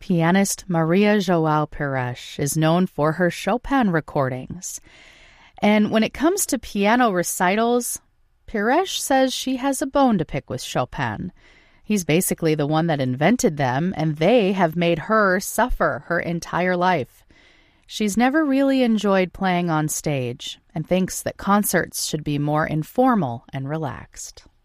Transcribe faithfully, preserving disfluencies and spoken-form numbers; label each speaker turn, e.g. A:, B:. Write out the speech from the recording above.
A: Pianist Maria João Pires is known for her Chopin recordings. And when it comes to piano recitals, Pires says she has a bone to pick with Chopin. He's basically the one that invented them, and they have made her suffer her entire life. She's never really enjoyed playing on stage and thinks that concerts should be more informal and relaxed.